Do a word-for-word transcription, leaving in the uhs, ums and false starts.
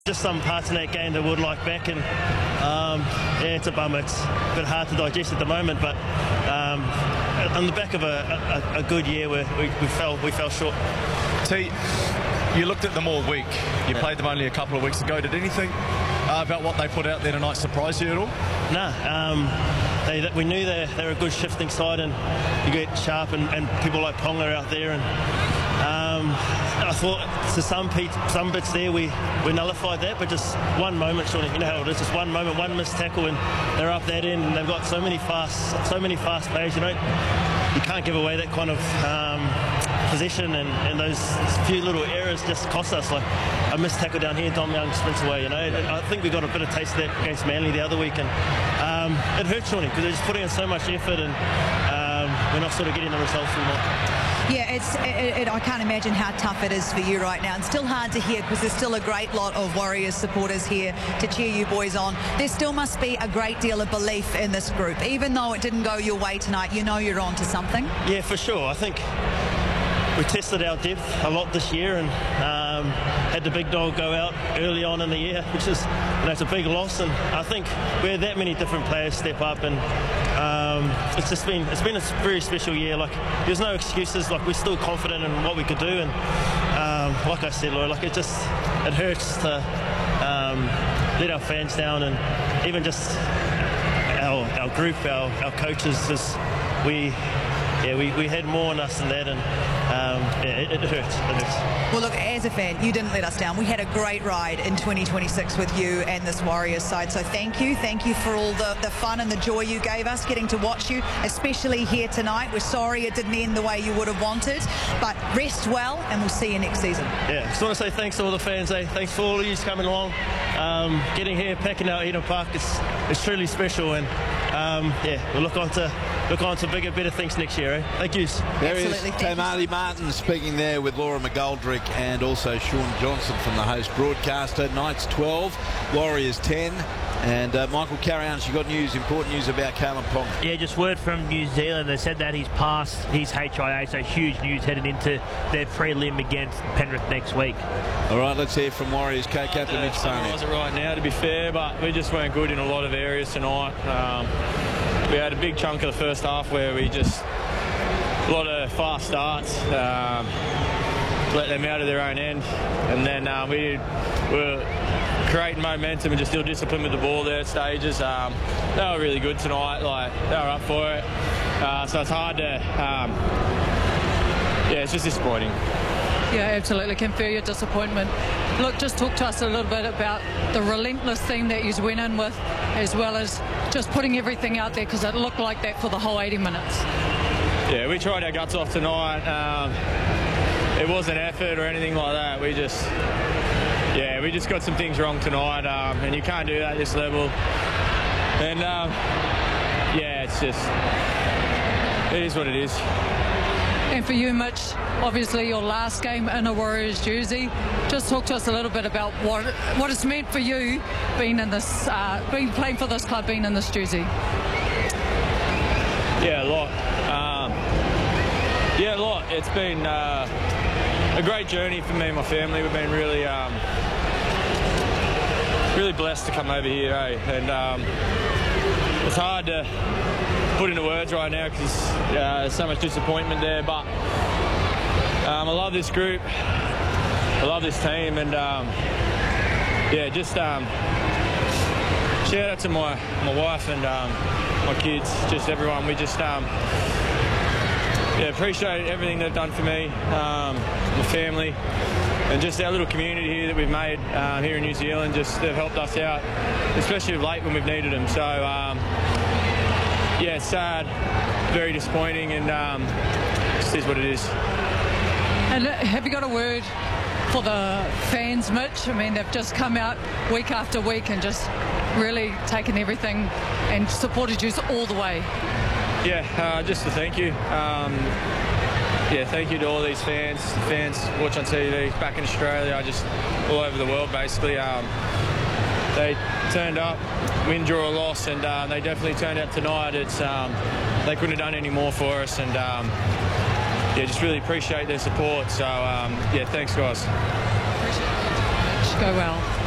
Just some parts in that game that would like back, and um, yeah, it's a bummer. It's a bit hard to digest at the moment, but um, on the back of a, a, a good year, we, we, we fell we fell short. T, you looked at them all week. You yeah. played them only a couple of weeks ago. Did anything uh, about what they put out there tonight surprise you at all? No. Um, they, we knew they're, they're a good shifting side, and you get Sharp and, and people like Ponga out there, and Um, I thought to some some bits there we, we nullified that, but just one moment, Shawnee, you know how it is, just one moment, one missed tackle, and they're up that end, and they've got so many fast, so many fast players. You know, you can't give away that kind of um, possession, and, and those few little errors just cost us. Like a missed tackle down here, Dom Young sprints away. You know, I think we got a bit of taste of that against Manly the other week, and um, it hurt, Shawnee, because they're just putting in so much effort, and um, we're not sort of getting the results we want. Yeah, it's, it, it, I can't imagine how tough it is for you right now. And still hard to hear because there's still a great lot of Warriors supporters here to cheer you boys on. There still must be a great deal of belief in this group. Even though it didn't go your way tonight, you know you're on to something. Yeah, for sure. I think we tested our depth a lot this year, and um, had the big dog go out early on in the year, which is, you know, it's a big loss. And I think we had that many different players step up, and um, it's just been it's been a very special year. Like, there's no excuses. Like, we're still confident in what we could do, and um, like I said, Laura, like it just it hurts to um, let our fans down, and even just our our group, our our coaches, just we. Yeah, we, we had more on us than that, and um, yeah, it, it hurts. It hurts. Well, look, as a fan, you didn't let us down. We had a great ride in twenty twenty-six with you and this Warriors side, so thank you. Thank you for all the, the fun and the joy you gave us getting to watch you, especially here tonight. We're sorry it didn't end the way you would have wanted, but rest well, and we'll see you next season. Yeah, just want to say thanks to all the fans. Eh? Thanks for all of you coming along, um, getting here, packing out Eden Park. It's, it's truly special, and um, yeah, we'll look on to look on to bigger, better things next year. Eh? Thank you. There Absolutely. is Tamale Martin speaking there with Laura McGoldrick and also Sean Johnson from the host broadcaster. Knights twelve, Warriors ten. And uh, Michael, carry on. You got news, important news about Kalyn Ponga. Yeah, just word from New Zealand. They said that he's passed his H I A, so huge news heading into their prelim against Penrith next week. All right, let's hear from Warriors co-captain uh, Mitch Barnett. Summarise it right now, to be fair, but we just weren't good in a lot of areas tonight. Um, we had a big chunk of the first half where we just a lot of fast starts, um, let them out of their own end, and then uh, we were creating momentum and just still discipline with the ball there at stages. Um, they were really good tonight, like they were up for it. Uh, so it's hard to, um, yeah, it's just disappointing. Yeah, absolutely. Can feel your disappointment. Look, just talk to us a little bit about the relentless theme that you went in with, as well as just putting everything out there, because it looked like that for the whole eighty minutes. Yeah, we tried our guts off tonight. Um, it wasn't effort or anything like that. We just, yeah, we just got some things wrong tonight, um, and you can't do that at this level. And um, yeah, it's just, it is what it is. And for you, Mitch, obviously your last game in a Warriors jersey. Just talk to us a little bit about what what it's meant for you being in this, uh, being playing for this club, being in this jersey. Yeah, a lot. Um, yeah, a lot. It's been uh, a great journey for me and my family. We've been really, um, really blessed to come over here, eh? And um, it's hard to put into words right now because uh, there's so much disappointment there. But um, I love this group. I love this team, and um, yeah, just um, shout out to my my wife and um, my kids, just everyone. We just um, yeah, appreciate everything they've done for me, um, my family, and just our little community here that we've made uh, here in New Zealand. Just they've helped us out, especially late when we've needed them. So um, yeah, it's sad, very disappointing, and um, this is what it is. And have you got a word for the fans, Mitch? I mean, they've just come out week after week and just really taken everything and supported you all the way. Yeah, uh, just to thank you. Um, yeah, thank you to all these fans, fans watch on T V back in Australia, I just all over the world basically. Um, they turned up, win, draw, or loss, and uh, they definitely turned out tonight. It's um, they couldn't have done any more for us, and um, yeah, just really appreciate their support. So um, yeah, thanks guys. Appreciate it. Go well.